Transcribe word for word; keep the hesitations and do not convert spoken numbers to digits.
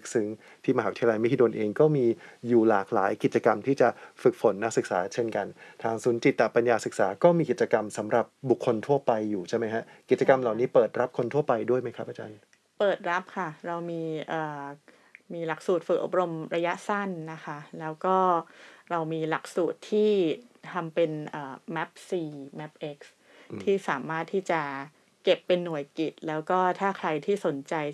ซึ้งที่มหาวิทยาลัยมหิดลเองก็มีอยู่หลากหลายกิจกรรมที่จะฝึกฝนนักศึกษาเช่นกันทางศูนย์จิตปัญญาศึกษาก็มีกิจกรรมสำหรับบุคคลทั่วไปอยู่ใช่ไหมฮะกิจกรรมเหล่านี้เปิดรับคนทั่วไปด้วยไหมครับอาจารย์เปิดรับค่ะเรามีเอ่อมีหลักสูตรฝึกอบรมระยะสั้นนะคะแล้วก็เรามีหลักสูตรที่ทำเป็นเอ่อ แมป ซี แมป เอ็กซ์ ที่สามารถที่จะเก็บเป็นหน่วยกิตแล้วก็ถ้าใครที่สนใจ